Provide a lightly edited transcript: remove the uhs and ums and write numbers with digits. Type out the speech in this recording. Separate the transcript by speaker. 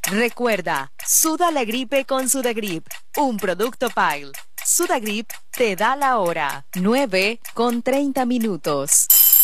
Speaker 1: Recuerda, suda la gripe con Sudagrip, un producto Pile. Sudagrip te da la hora, 9:30.